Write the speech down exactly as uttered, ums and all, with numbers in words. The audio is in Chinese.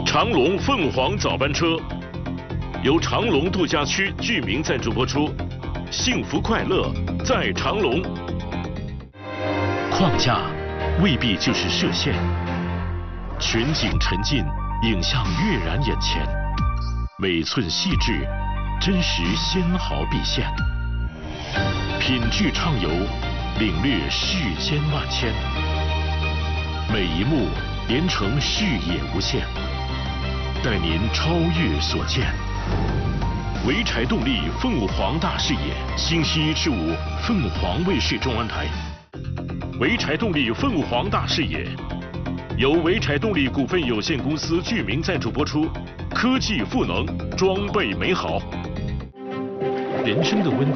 长隆凤凰早班车由长隆度假区居民赞助播出，幸福快乐在长隆。框架未必就是设限，全景沉浸，影像跃然眼前，每寸细致，真实纤毫毕现，品质畅游，领略世间万千，每一幕连成视野无限，带您超越所见。潍柴动力凤凰大视野，星期一至五凤凰卫视中文台。潍柴动力凤凰大视野由潍柴动力股份有限公司居民赞助播出，科技赋能，装备美好。人生的温度